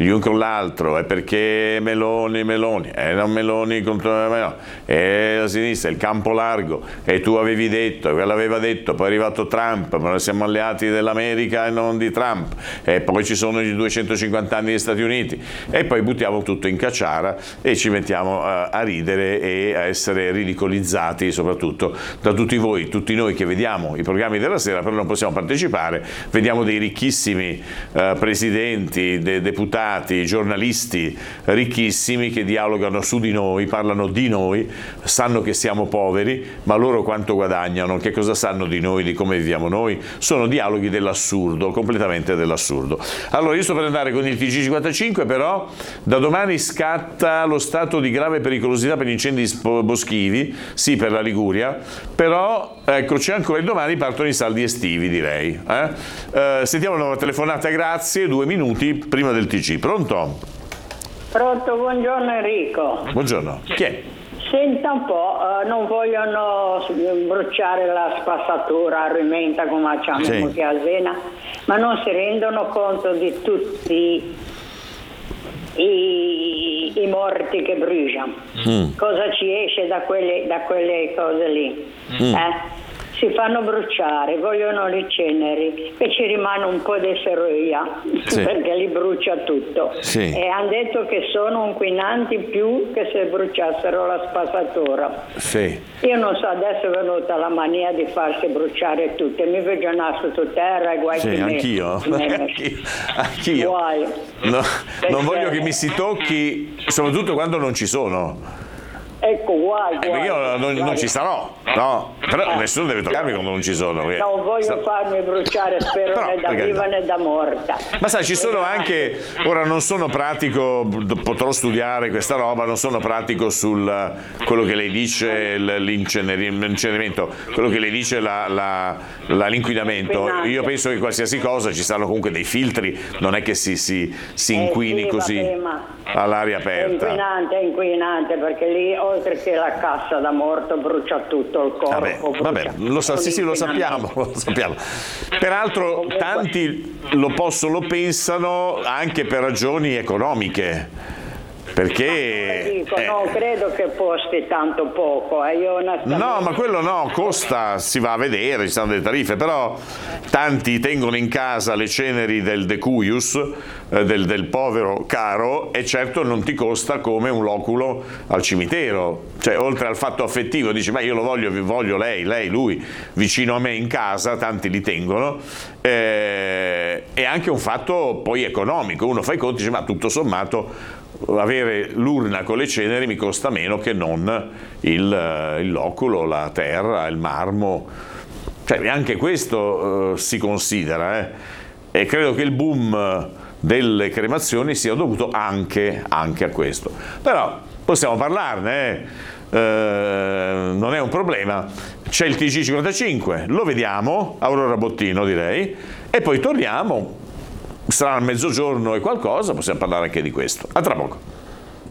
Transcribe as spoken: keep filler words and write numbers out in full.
gli un con l'altro, è perché Meloni, Meloni, è non Meloni contro Meloni, è la sinistra, il campo largo, e tu avevi detto, e quello aveva detto, poi è arrivato Trump, ma noi siamo alleati dell'America e non di Trump, e poi ci sono i duecentocinquanta anni degli Stati Uniti, e poi buttiamo tutto in cacciara e ci mettiamo a, a ridere e a essere ridicolizzati soprattutto da tutti voi, tutti noi che vediamo i programmi della sera, però non possiamo partecipare, vediamo dei ricchissimi eh, presidenti, de, deputati, giornalisti ricchissimi che dialogano su di noi, parlano di noi, sanno che siamo poveri, ma loro quanto guadagnano, che cosa sanno di noi, di come viviamo noi? Sono dialoghi dell'assurdo, completamente dell'assurdo. Allora io sto per andare con il T G cinquantacinque, però da domani scatta lo stato di grave pericolosità per gli incendi boschivi, sì, per la Liguria, però ecco, c'è ancora il domani, partono i saldi estivi, direi. Eh? Eh, sentiamo una nuova telefonata, grazie, due minuti prima del T G. Pronto? Pronto, buongiorno Enrico. Buongiorno, chi è? Senta un po', uh, non vogliono bruciare la spazzatura a Rimenta come facciamo sì. qui a Zena, ma non si rendono conto di tutti i, i morti che bruciano. Mm. Cosa ci esce da quelle, da quelle cose lì? Mm. Eh? Si fanno bruciare, vogliono le ceneri e ci rimane un po' di ferrovia, sì. perché li brucia tutto. Sì. E hanno detto che sono inquinanti più che se bruciassero la spazzatura. Sì. Io non so, adesso è venuta la mania di farsi bruciare tutto, mi vedo naso sotterra e guai sì, che anch'io. me, anch'io. anch'io. Guai. No, non voglio che mi si tocchi, soprattutto quando non ci sono. Ecco, guai, eh, perché io non, non ci sarò, no? Però eh. nessuno deve toccarmi quando non ci sono. Non voglio Sta... farmi bruciare, spero, però, né da viva né da morta. Ma sai, ci sono anche, ora non sono pratico, potrò studiare questa roba, non sono pratico sul quello che lei dice, l'incenerimento, quello che lei dice la, la, la, l'inquinamento. Io penso che qualsiasi cosa ci saranno comunque dei filtri, non è che si, si, si inquini eh sì, così vabbè, all'aria aperta. È inquinante, è inquinante, perché lì oltre che la cassa da morto brucia tutto il corpo. Vabbè, vabbè lo sa, sì, sì, lo sappiamo, lo sappiamo. Peraltro tanti lo possono, lo pensano anche per ragioni economiche. Perché dico, eh, non credo che costi tanto poco, eh. Io no, ma quello no, costa, si va a vedere, ci sono delle tariffe, però tanti tengono in casa le ceneri del decuius, eh, del, del povero caro, e certo non ti costa come un loculo al cimitero, cioè oltre al fatto affettivo, dici ma io lo voglio, voglio lei, lei, lui vicino a me in casa, tanti li tengono, eh, è anche un fatto poi economico, uno fa i conti e dice ma tutto sommato avere l'urna con le ceneri mi costa meno che non il, il loculo, la terra, il marmo, cioè anche questo eh, si considera eh. E credo che il boom delle cremazioni sia dovuto anche, anche a questo, però possiamo parlarne eh. Eh, non è un problema. C'è il T G cinquantacinque, lo vediamo, Aurora Bottino direi, e poi torniamo. Sarà a mezzogiorno e qualcosa, possiamo parlare anche di questo. A tra poco.